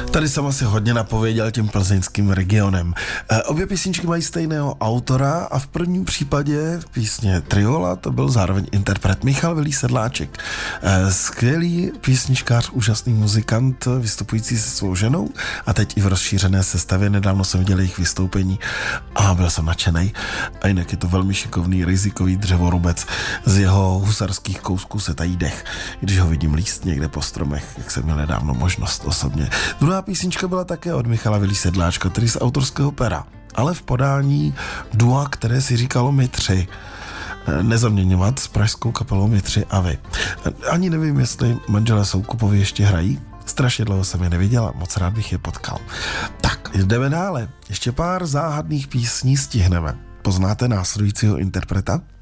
Tady jsem asi hodně napověděl tím plzeňským regionem. Obě písničky mají stejného autora a v prvním případě písně Triola to byl zároveň interpret Michal Vilí Sedláček. Skvělý písničkář, úžasný muzikant, vystupující se svou ženou a teď i v rozšířené sestavě. Nedávno jsem viděl jejich vystoupení a byl jsem nadšenej. A jinak je to velmi šikovný rizikový dřevorubec. Z jeho husarských kousků se tají dech, když ho vidím líst někde po stromech, jak jsem měl nedávno možnost osobně. Druhá písnička byla také od Michala Vilí Sedláčka, tedy z autorského pera, ale v podání dua, které si říkalo My tři. Nezaměňovat s pražskou kapelou My tři a vy. Ani nevím, jestli manželé Soukupovi ještě hrají. Strašně dlouho jsem je neviděla, moc rád bych je potkal. Tak, jdeme dále. Ještě pár záhadných písní stihneme. Poznáte následujícího interpreta?